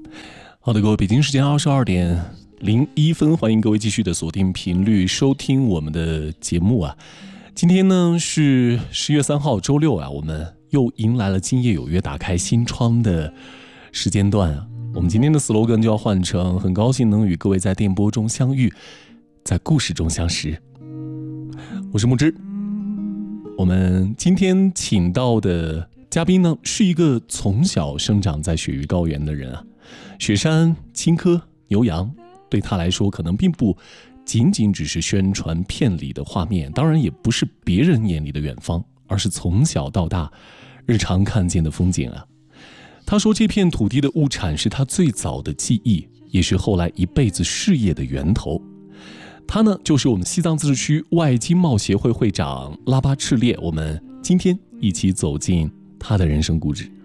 好的，各位，北京时间22:01，欢迎各位继续的锁定频率收听我们的节目啊。今天呢是10月3号周六啊，我们又迎来了今夜有约打开新窗的时间段啊。我们今天的 slogan 就要换成很高兴能与各位在电波中相遇，在故事中相识。我是木之，我们今天请到的嘉宾呢是一个从小生长在雪域高原的人啊。雪山、青稞、牛羊对他来说可能并不仅仅只是宣传片里的画面，当然也不是别人眼里的远方，而是从小到大日常看见的风景啊。他说这片土地的物产是他最早的记忆，也是后来一辈子事业的源头。他呢就是我们西藏自治区外经贸协会会长拉巴赤烈，我们今天一起走进他的人生故事。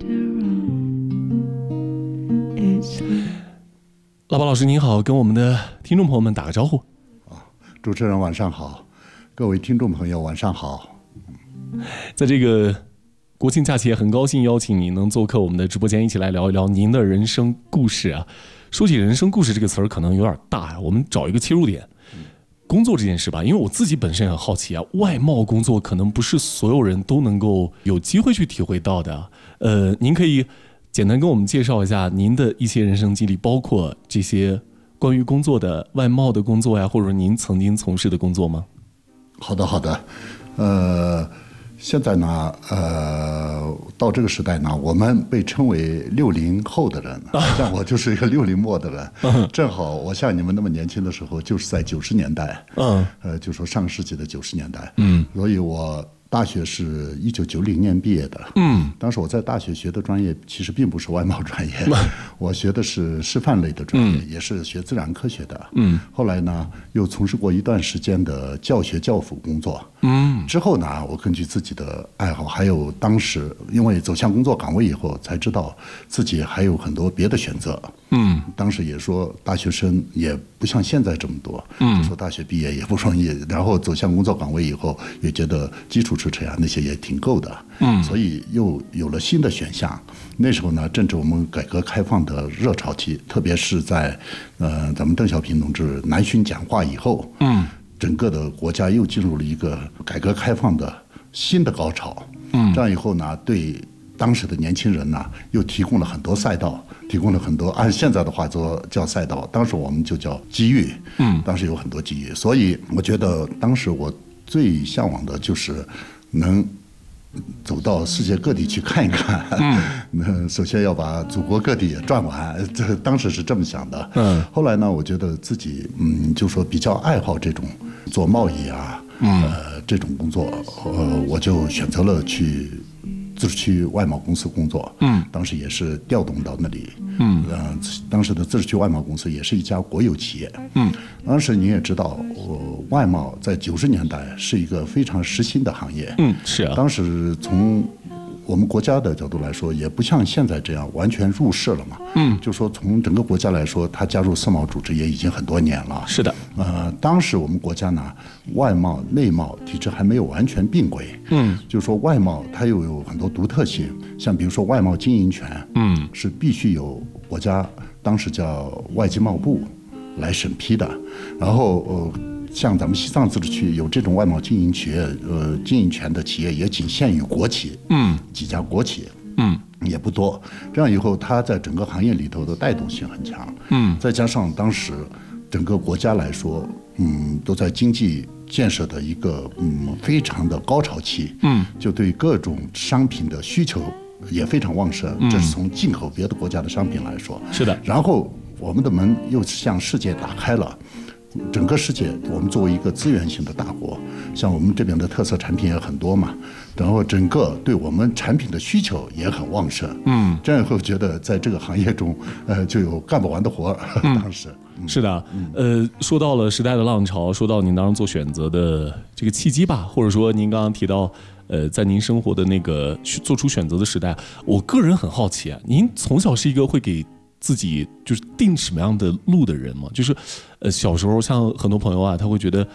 拉巴老师您好，跟我们的听众朋友们打个招呼。 主持人晚上好，各位听众朋友晚上好。 在这个国庆假期也很高兴邀请您能做客我们的直播间，一起来聊一聊您的人生故事啊。说起人生故事这个词儿可能有点大呀，我们找一个切入点，工作这件事吧，因为我自己本身很好奇啊，外贸工作可能不是所有人都能够有机会去体会到的。您可以简单跟我们介绍一下您的一些人生经历，包括这些关于工作的外贸的工作呀，或者您曾经从事的工作吗？ 好的，现在呢，到这个时代呢，我们被称为60后的人，像我就是一个60末的人，正好我像你们那么年轻的时候，就是在90年代，就说上世纪的90年代，所以我大学是1990年毕业的，当时我在大学学的专业其实并不是外贸专业，我学的是师范类的专业，也是学自然科学的，后来呢又从事过一段时间的教学教辅工作，之后呢我根据自己的爱好，还有当时因为走向工作岗位以后才知道自己还有很多别的选择，当时也说大学生也不像现在这么多，就说大学毕业也不容易，然后走向工作岗位以后也觉得基础支持呀那些也挺够的，所以又有了新的选项。那时候呢正值我们改革开放的热潮期，特别是在咱们邓小平同志南巡讲话以后，整个的国家又进入了一个改革开放的新的高潮，这样以后呢对当时的年轻人呢又提供了很多赛道，提供了很多按现在的话叫赛道，当时我们就叫机遇，当时有很多机遇，所以我觉得当时我最向往的就是能走到世界各地去看一看，首先要把祖国各地也转完，这当时是这么想的。后来呢，我觉得自己就说比较爱好这种做贸易啊，这种工作，我就选择了去自治区外贸公司工作，当时也是调动到那里，当时的自治区外贸公司也是一家国有企业，当时你也知道，外贸在90年代是一个非常时兴的行业， 是啊， 当时从我们国家的角度来说，也不像现在这样完全入世了嘛，就说从整个国家来说，它加入世贸组织也已经很多年了， 是的， 当时我们国家呢，外贸内贸体制还没有完全并轨，就是说外贸它又有很多独特性，像比如说外贸经营权，是必须由国家当时叫外经贸部来审批的，然后像咱们西藏自治区有这种外贸经营权的企业也仅限于国企，几家国企，也不多。这样以后，它在整个行业里头的带动性很强，再加上当时整个国家来说，都在经济建设的一个非常的高潮期，就对各种商品的需求也非常旺盛，这是从进口别的国家的商品来说， 是的。 然后我们的门又向世界打开了。整个世界，我们作为一个资源型的大国，像我们这边的特色产品也很多嘛，然后整个对我们产品的需求也很旺盛，这样以后觉得在这个行业中，就有干不完的活，当时。 是的，说到了时代的浪潮，说到您当时做选择的这个契机吧，或者说您刚刚提到，在您生活的那个做出选择的时代，我个人很好奇啊，您从小是一个会给自己就是定什么样的路的人吗？就是小时候像很多朋友啊，他会觉得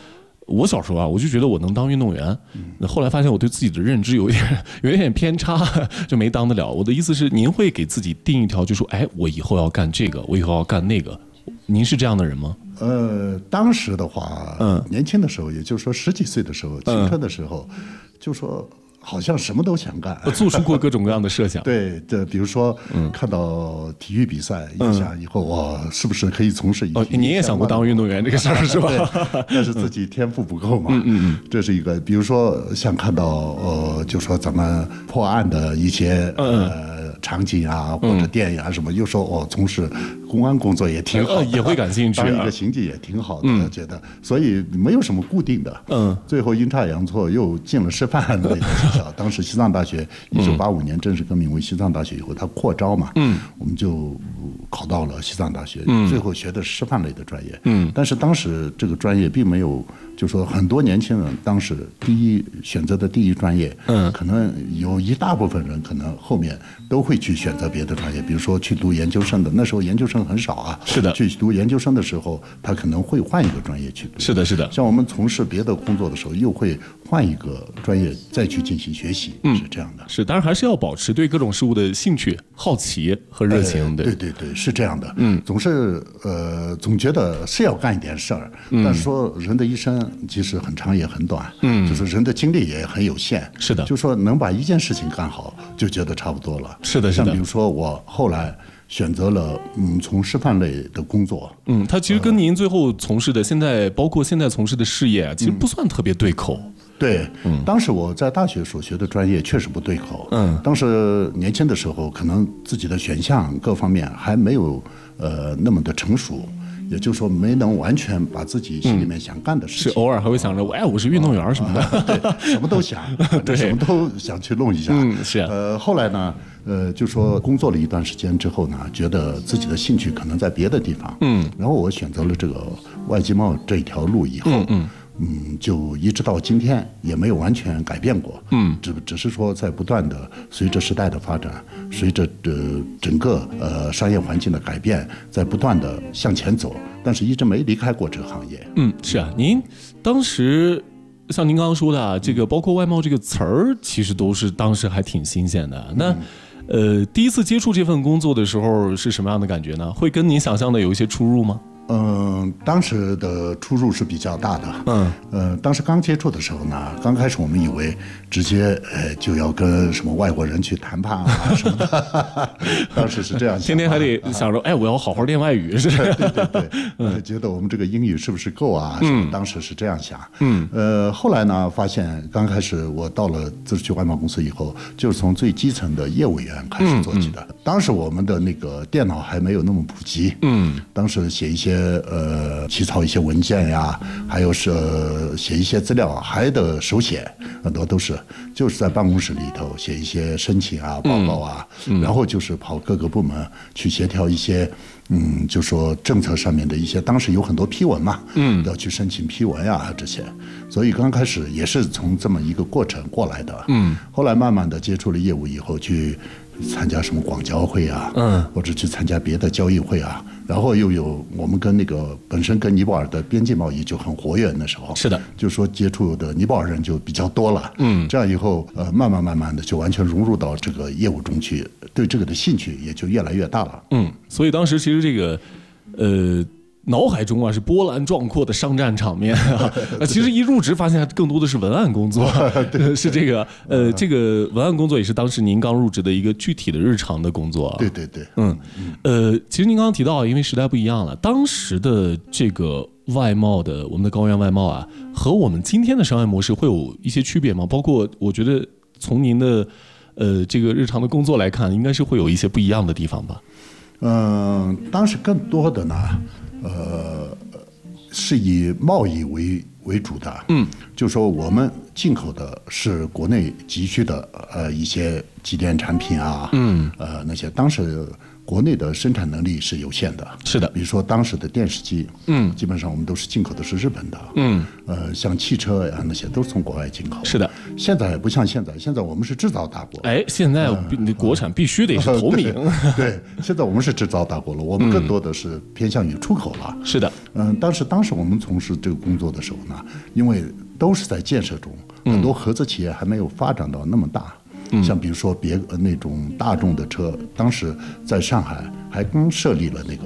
我小时候啊，我就觉得我能当运动员，那后来发现我对自己的认知有一点偏差，就没当得了。我的意思是，您会给自己定一条，就说，哎，我以后要干这个，我以后要干那个。您是这样的人吗？ 当时的话，年轻的时候，也就是说10几岁的时候，青春的时候，就说好像什么都想干， 做出过各种各样的设想。 对，比如说看到体育比赛，想以后我是不是可以从事体育？ 您也想过当运动员这个事儿是吧？ 但是自己天赋不够嘛。这是一个。比如说像看到就说咱们破案的一些场景啊，或者电影啊什么，又说从事公安工作也挺好的， 也会感兴趣。 当一个刑警也挺好的，觉得，所以没有什么固定的。最后阴差阳错又进了师范类的学校。当时西藏大学1985年正式更名为西藏大学以后，它扩招嘛，我们就考到了西藏大学，最后学的是师范类的专业。但是当时这个专业并没有，就说很多年轻人当时选择的第一专业，可能有一大部分人可能后面都会去选择别的专业，比如说去读研究生的，那时候研究生很少啊。 是的， 去读研究生的时候，他可能会换一个专业去读。 是的，是的。 像我们从事别的工作的时候，又会换一个专业再去进行学习，是这样的。 是，当然还是要保持对各种事物的兴趣、好奇和热情。 对，是这样的。总是总觉得是要干一点事儿，但是说人的一生其实很长也很短，就是人的精力也很有限。 是的， 就说能把一件事情干好，就觉得差不多了。 是的，是的。 像比如说我后来选择了从师范类的工作。 他其实跟您最后从事的包括现在从事的事业啊，其实不算特别对口。 对，当时我在大学所学的专业确实不对口。当时年轻的时候，可能自己的选项各方面还没有那么的成熟。也就是说，没能完全把自己心里面想干的事情， 是偶尔还会想着，我是运动员什么的， 对，什么都想，对，什么都想去弄一下。 是。 后来呢，就说工作了一段时间之后呢，觉得自己的兴趣可能在别的地方，然后我选择了这个外经贸这一条路以后，就一直到今天也没有完全改变过，只是说在不断的随着时代的发展，随着整个商业环境的改变，在不断的向前走，但是一直没离开过这个行业。 是啊，您当时像您刚刚说的啊，这个包括外贸这个词儿，其实都是当时还挺新鲜的。那第一次接触这份工作的时候是什么样的感觉呢？会跟您想象的有一些出入吗？ 当时的出入是比较大的。当时刚接触的时候呢，刚开始我们以为直接就要跟什么外国人去谈判啊什么的，当时是这样想， 天天还得想着，我要好好练外语，是这样。 对，觉得我们这个英语是不是够啊？当时是这样想。后来呢，发现刚开始我到了自治区外贸公司以后，就是从最基层的业务员开始做起的。当时我们的那个电脑还没有那么普及，当时写一些起草一些文件呀，还有是写一些资料，还得手写，很多都是就是在办公室里头写一些申请啊、报告啊，然后就是跑各个部门去协调一些，就说政策上面的一些，当时有很多批文嘛，要去申请批文啊这些，所以刚开始也是从这么一个过程过来的，后来慢慢的接触了业务以后，去参加什么广交会啊，或者去参加别的交易会啊，然后又有我们跟那个本身跟尼泊尔的边境贸易就很活跃，那时候是的， 就说接触的尼泊尔人就比较多了，这样以后慢慢的就完全融入到这个业务中去，对这个的兴趣也就越来越大了。 所以当时其实这个脑海中啊是波澜壮阔的商战场面啊，其实一入职发现更多的是文案工作，是这个这个文案工作也是当时您刚入职的一个具体的日常的工作。 对， 其实您刚刚提到，因为时代不一样了，当时的这个外贸的我们的高原外贸啊，和我们今天的商业模式会有一些区别吗？包括我觉得从您的这个日常的工作来看，应该是会有一些不一样的地方吧？ 当时更多的呢，是以贸易为主的，就说我们进口的是国内急需的一些机电产品啊，那些当时国内的生产能力是有限的， 是的， 比如说当时的电视机，基本上我们都是进口的是日本的，像汽车呀那些都是从国外进口， 是的。 现在不像现在我们是制造大国， 现在国产必须得是头名， 对，现在我们是制造大国了，我们更多的是偏向于出口了， 是的， 当时我们从事这个工作的时候呢， 呢，因为都是在建设中，很多合资企业还没有发展到那么大。像比如说那种大众的车，当时在上海还刚设立了那个